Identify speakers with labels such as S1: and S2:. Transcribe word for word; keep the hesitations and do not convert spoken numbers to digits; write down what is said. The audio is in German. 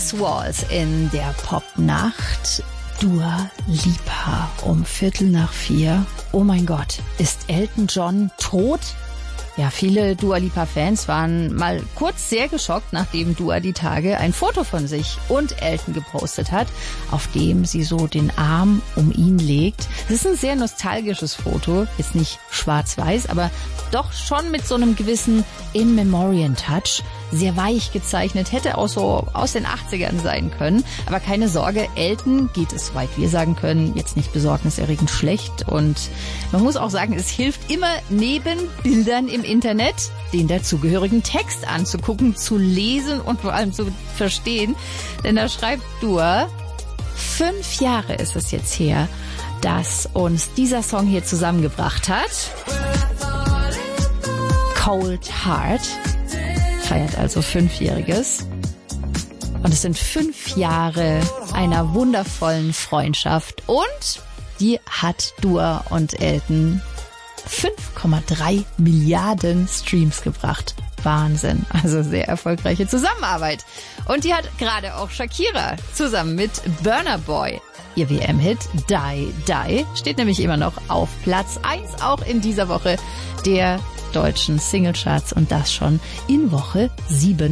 S1: This Waltz in der Popnacht. Dua Lipa um Viertel nach vier. Oh mein Gott, ist Elton John tot? Ja, viele Dua Lipa-Fans waren mal kurz sehr geschockt, nachdem Dua die Tage ein Foto von sich und Elton gepostet hat, auf dem sie so den Arm um ihn legt. Das ist ein sehr nostalgisches Foto, jetzt nicht schwarz-weiß, aber doch schon mit so einem gewissen In-Memoriam-Touch. Sehr weich gezeichnet, hätte auch so aus den achtzigern sein können. Aber keine Sorge, Elton geht es, soweit wir sagen können, jetzt nicht besorgniserregend schlecht. Und man muss auch sagen, es hilft immer neben Bildern im Internet, den dazugehörigen Text anzugucken, zu lesen und vor allem zu verstehen. Denn da schreibt Dua, fünf Jahre ist es jetzt her, dass uns dieser Song hier zusammengebracht hat. Cold Heart. Feiert also Fünfjähriges. Und es sind fünf Jahre einer wundervollen Freundschaft. Und die hat Dua und Elton fünf Komma drei Milliarden Streams gebracht. Wahnsinn. Also sehr erfolgreiche Zusammenarbeit. Und die hat gerade auch Shakira zusammen mit Burna Boy. Ihr W M-Hit Die Die steht nämlich immer noch auf Platz eins, auch in dieser Woche der deutschen Singlecharts, und das schon in Woche sieben.